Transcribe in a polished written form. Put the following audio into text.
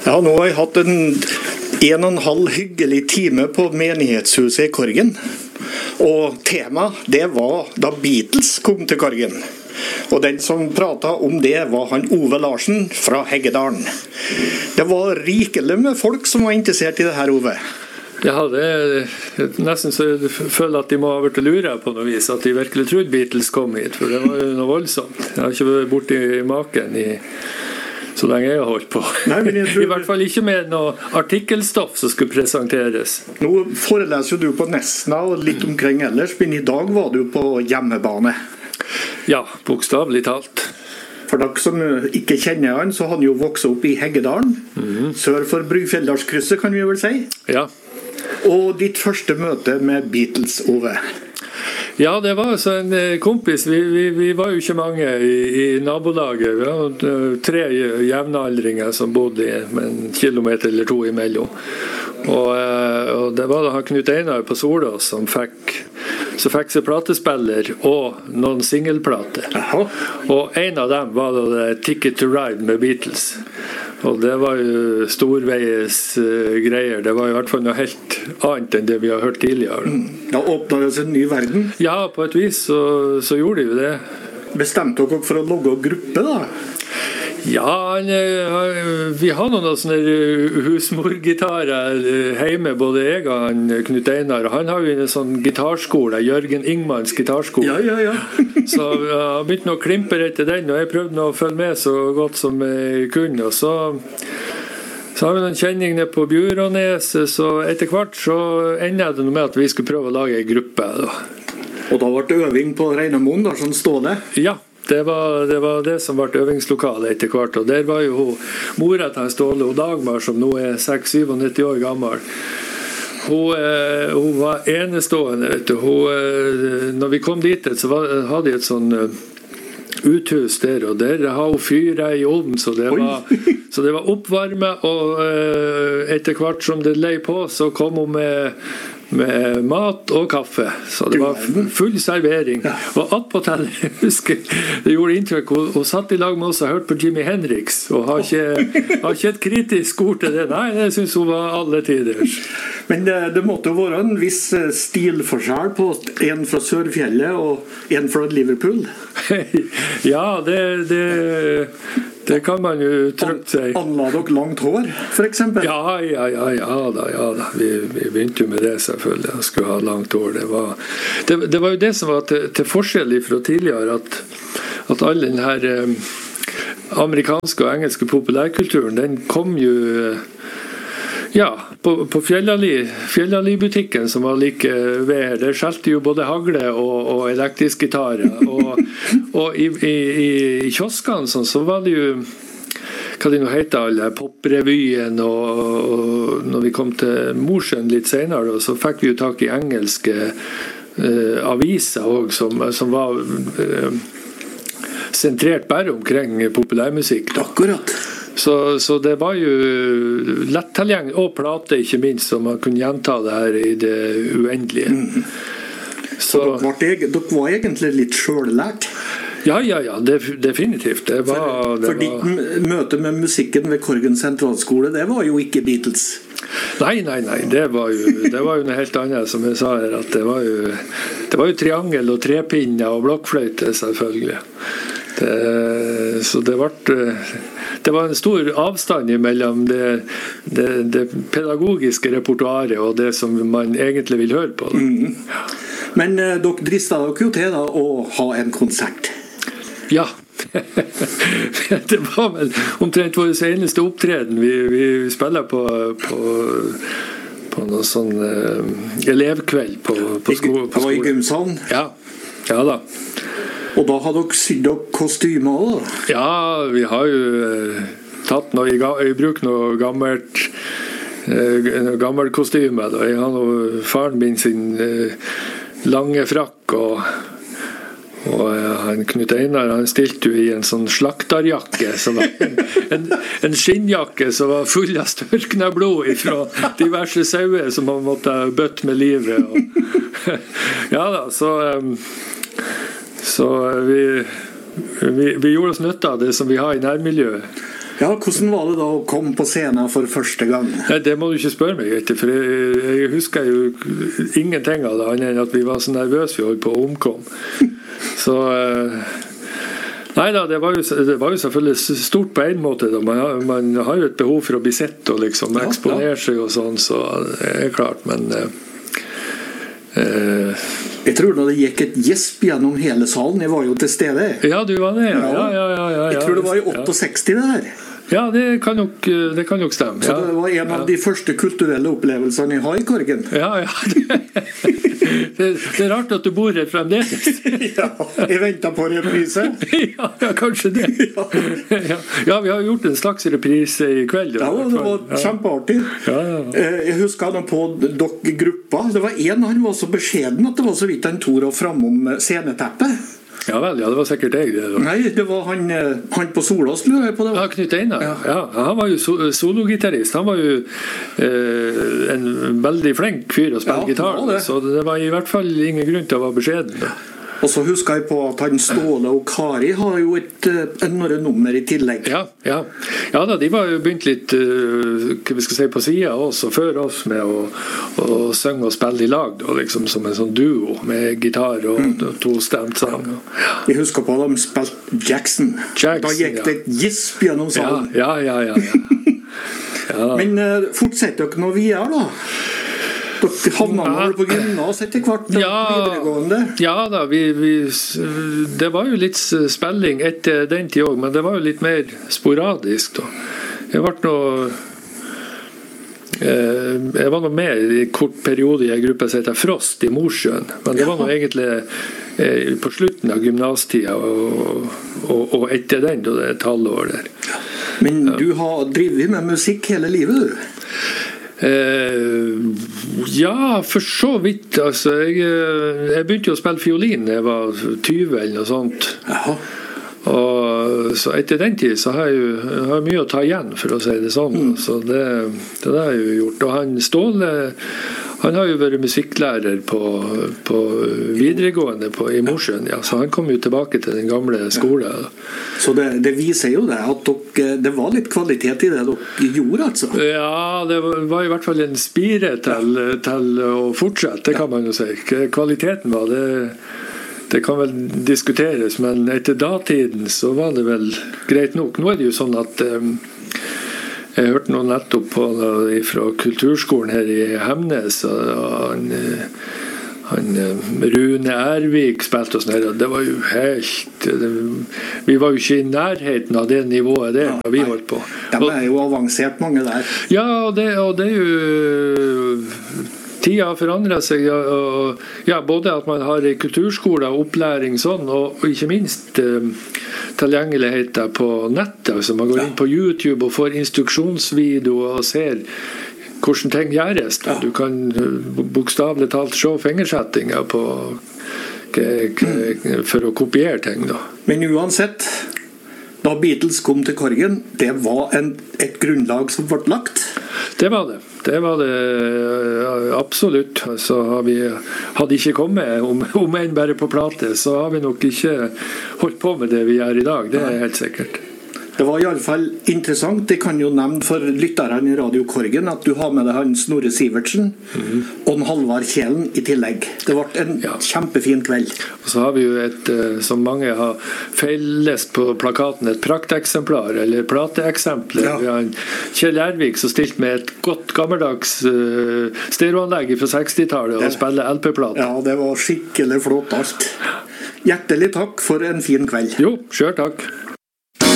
Ja, nå har jeg hatt en og en halv hyggelig time på menighetshuset i Korgen. Og temaet, det var da Beatles kom til Korgen. Og den som pratet om det var han Ove Larsen fra Heggedalen. Det var rikelig med folk som var interessert i det her, Ove. Ja, det er nesten så jeg føler at de må ha vært lure på noe vis, at de virkelig trodde Beatles kom hit, for det var jo noe voldsomt. Jeg har ikke vært borti maken så lenge jeg har holdt på. Nei, I hvert fall ikke med noe artikkelstoff som skulle presenteres. Nå foreleser du på Nesna og litt omkring ellers, men i dag var du på hjemmebane. Ja, bokstavelig talt. For dere som ikke kjenner han, så har han jo vokset opp i Heggedalen, sør for Brygfjelldalskrysset, kan vi vel si. Ja. Og ditt første møte med Beatles, Ove? Ja, det var altså en kompis. Vi var jo ikke mange i nabolaget. Vi var 3 jevnaldringer som bodde med en kilometer eller 2 imellom. Og det var da Knut Einar på Solås som fikk seg platespiller og noen singelplater. Og en av dem var da det Ticket to Ride med Beatles. Og det var jo storveies greier. Det var i hvert fall noe helt annet enn det vi har hørt tidligere. Da åpnet det seg en ny verden? Ja, på et vis så gjorde de jo det. Bestemte dere for å logge gruppe da? Ja, vi har noen sånne husmorgitarer hjemme, både jeg og Knut Einar. Han har jo en sånn gitarskole, Jørgen Ingmans gitarskole. Ja. Så jeg begynte å klimpe etter den, og jeg prøvde å følge med så godt som jeg kunne. Og så har vi noen kjenning nede på Bjurånes, så etter hvert så ender det med at vi skulle prøve å lage en gruppe. Da. Og da ble det øving på Reinamoen, da, sånn stående? Ja. Det var det som ble øvingslokalet etter hvert, og der var jo mora til Ståle og Dagmar, som nå er 96-97 år gammel. Hun var enestående, vet du. Når vi kom dit, så hadde de et sånn uthus der, og der har hun fyret i ovnen, så det var oppvarme, og etter hvert som det lei på, så kom hun med mat og kaffe. Så det var full servering. Og attpåtil, jeg husker, det gjorde inntrykk. Hun satt i lag med oss og hørte på Jimi Hendrix, og har ikke et kritisk ord til det. Nei, det synes hun var alle tiders. Men det måtte jo være en viss stilforskjell på en fra Sørfjellet og en fra Liverpool. Ja, det kan man jo trygt si. Anla dere langt hår, for eksempel? Ja da. Vi begynte jo med det, selvfølgelig. Jeg skulle ha langt hår. Det var jo det som var til forskjell fra tidligere, at all den her amerikanske og engelske populærkulturen, den kom jo på Fjellali-butikken som var like ved her. Der skjelte jo både hagle og elektrisk gitarer. Og i kioskene sånn, så var det jo hva det nå heter, alle poprevyen, og når vi kom til Mosjøen litt senere, så fikk vi jo tak i engelske aviser også, som var sentrert bare omkring populærmusikk. Akkurat. Så det var jo lett tilgjengelig, og plate ikke minst, så man kunne gjenta det her i det uendelige. Så dere var egentlig litt selvlært? Ja, definitivt. For ditt møte med musikken ved Korgen sentralskole, det var jo ikke Beatles? Nei, det var jo noe helt annet, som jeg sa her, at det var jo triangel og trepinner og blokkfløyte, selvfølgelig. Så det var en stor avstand mellom det pedagogiske repertoaret og det som man egentlig vil høre på. Men dere dristet dere jo til da å ha en konsert? Ja. Det var vel omtrent vår eneste opptreden. Vi spiller på noe sånn elevkveld på skolen. Det var i gymsalen? Ja da. Og da har dere sydd opp kostymer da? Ja, vi har jo tatt i bruk noe gammelt kostyme. Jeg har noe faren min sin lange frakk, og han Knut Einar, han stilte jo i en sånn slakterjakke, som var en skinnjakke som var full av størkna blod fra diverse sauer som man måtte bøtte med livet. Ja da, så vi gjorde oss nytte av det som vi har i nærmiljøet. Ja, hvordan var det da å komme på scenen for første gang? Det må du ikke spørre meg etter, for jeg husker jo ingenting av det, annet enn at vi var så nervøse vi holdt på å omkomme. Så nei da, det var jo selvfølgelig stort på en måte. Man har jo et behov for å bli sett og liksom eksponere seg og sånn, så det er klart, men jeg tror da det gikk et gjesp gjennom hele salen. Jeg var jo til stede. Ja, du var det. Ja. Jeg tror det var i 68 det her. Ja, det kan nok stemme. Så det var en av de første kulturelle opplevelsene jeg har i Korgen. Ja. Det er rart at du bor her fremdeles. Ja, jeg ventet på reprise. Ja, kanskje det. Ja, vi har gjort en slags reprise i kveld. Ja, det var kjempeartig. Ja. Jeg husker da på dere gruppa. Det var han var så beskjeden at det var så vidt han torde å framom sceneteppet. Ja vel, det var sikkert jeg det. Nei, det var han på Solås, lurer jeg på det. Ja, Knut Einar. Ja, han var jo sologitarist. Han var jo en veldig flink fyr å spille gitar, så det var i hvert fall ingen grunn til å være beskjeden. Og så husker jeg på at han Ståle og Kari har jo noen nummer i tillegg. Ja da, de var jo begynt litt hva vi skal si, på siden av oss og før oss med å synge og spille i lag da, liksom som en sånn duo med gitar og tostemt sang. Jeg husker på at de spilte Jackson. Da gikk det et gisp gjennom salen. Ja. Men fortsetter dere noe videre da? Dere havna vel på gymnas etter hvert videregående? Ja da, det var jo litt spilling etter den tid også, men det var jo litt mer sporadisk da. Jeg var nå med i en kort periode i en gruppe som heter Frost i Mosjøen, men det var nå egentlig på slutten av gymnastida og etter den, da det er et halvår der. Men du har drivet med musikk hele livet, du? Ja, for så vidt. Altså, jeg begynte jo å spille fiolin da jeg var 20 eller noe sånt. Og så etter den tid så har jeg mye å ta igjen, for å si det sånn. Så det har jeg jo gjort. Og han Ståle, han har jo vært musikklærer på videregående i Mosjøen, så han kom jo tilbake til den gamle skolen. Så det viser jo det at det var litt kvalitet i det dere gjorde, altså? Ja, det var i hvert fall en spire til å fortsette, det kan man jo si. Kvaliteten var det kan vel diskuteres, men etter datiden så var det vel greit nok. Nå er det jo sånn at jeg hørte noe nettopp på fra kulturskolen her i Hemnes, og han Rune Ervik spilte oss ned, og det var jo helt vi var jo ikke i nærheten av det nivået der da vi holdt på. De er jo avansert mange der. Ja, og det er jo tida har forandret seg, både at man har kulturskole og opplæring sånn, og ikke minst tilgjengeligheten på nettet, altså man går inn på YouTube og får instruksjonsvideoer og ser hvordan ting gjøres. Du kan bokstavelig talt se fingersettinger for å kopiere ting da. Men uansett, da Beatles kom til Korgen, det var et grunnlag som ble lagt? Det var det absolutt. Så hadde ikke kommet om en bare på plate, så har vi nok ikke holdt på med det vi gjør i dag, det er helt sikkert. Det var i alle fall interessant. Jeg kan jo nevne for lytterne i Radio Korgen at du har med deg han Snorre Sivertsen og Halvard Kjelen i tillegg. Det ble en kjempefin kveld. Og så har vi jo som mange har feillest på plakaten, et prakteksemplar, eller plateeksempler. Vi har Kjell Ervik som stilt med et godt gammeldags stereoanlegg fra 60-tallet og spiller LP-plate. Ja, det var skikkelig flott alt. Hjertelig takk for en fin kveld. Jo, selv takk.